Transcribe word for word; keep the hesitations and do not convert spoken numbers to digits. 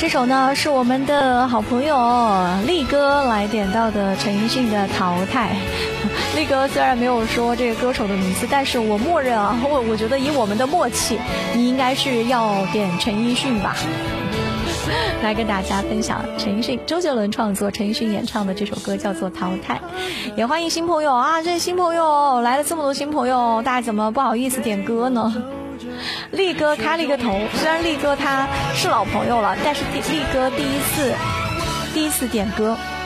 这首呢是我们的好朋友力哥来点到的陈奕迅的《淘汰》。力哥虽然没有说这个歌手的名字，但是我默认啊，我我觉得以我们的默契，你应该是要点陈奕迅吧。来跟大家分享陈奕迅、周杰伦创作、陈奕迅演唱的这首歌叫做《淘汰》。也欢迎新朋友啊，这新朋友来了这么多新朋友，大家怎么不好意思点歌呢？力哥开了一个头，虽然力哥他是老朋友了，但是力哥第一次第一次点歌